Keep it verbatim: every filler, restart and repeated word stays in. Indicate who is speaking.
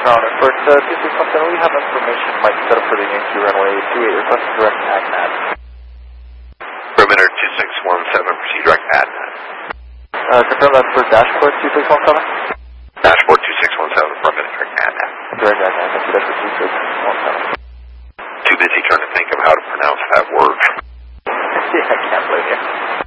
Speaker 1: Rounded. For uh, two six one seven, we have information might set up for the Yankee runway two eight, request direct AgNat.
Speaker 2: Perimeter two six one seven, proceed direct AgNat.
Speaker 1: Uh, confirm that's for dashboard two six one seven?
Speaker 2: Dashboard two six one seven, perimeter direct AgNat.
Speaker 1: Direct AgNat, thank you, dashboard two six one seven.
Speaker 2: Too busy trying to think of how to pronounce that word.
Speaker 1: Yeah, I can't blame you.